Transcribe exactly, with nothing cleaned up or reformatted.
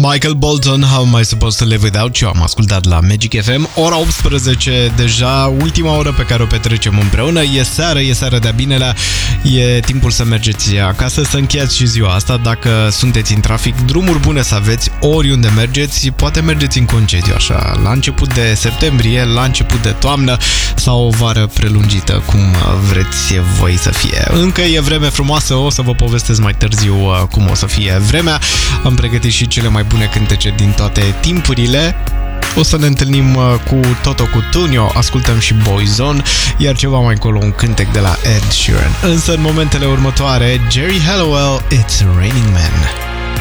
Michael Bolton, How Am I Supposed to Live Without You? Am ascultat la Magic F M. Ora optsprezece, deja ultima oră pe care o petrecem împreună. E seară, e seară de-a binelea. E timpul să mergeți acasă, să încheiați și ziua asta. Dacă sunteți în trafic, drumuri bune să aveți oriunde mergeți. Poate mergeți în concediu, așa, la început de septembrie, la început de toamnă sau o vară prelungită, cum vreți voi să fie. Încă e vreme frumoasă, o să vă povestesc mai târziu cum o să fie vremea. Am pregătit și cele mai bune cântece din toate timpurile. O să ne întâlnim cu Toto Cutugno, ascultăm și Boyzone, iar ceva mai încolo un cântec de la Ed Sheeran. Însă în momentele următoare, Geri Halliwell, It's Raining Men.